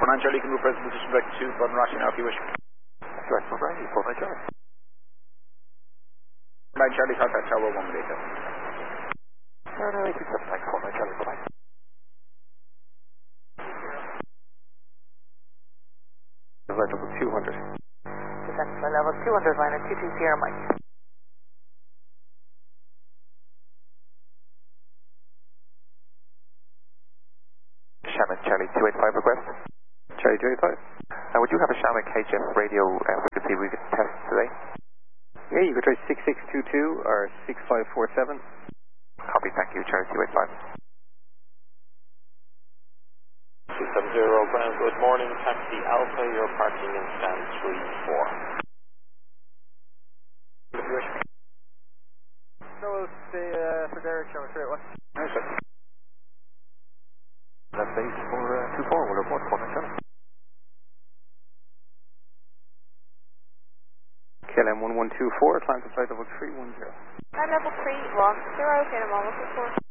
Man Charlie, can move present position back to Button Rashi now if you wish. Direct from right, report my Charlie. Man Charlie, contact Tower 1 data. No, 87, thanks, report my Charlie, bye-bye. Level 200. Descent by level 200, liner 220, Mike. Shannon, Charlie 285 request. Charlie 285. Would you have a Shannon KHF radio frequency we could test today? Yeah, you could try 6622 or 6547. Copy, thank you, Charlie 285. 270 ground, good morning, taxi Alpha, you're parking in stand 3-4. No, for Derek, show us straight one. Nice one. Left base for 24, we'll report for my Charlie. KLM 1124, climb to flight level 310. Level 310, okay, I'm almost at 4.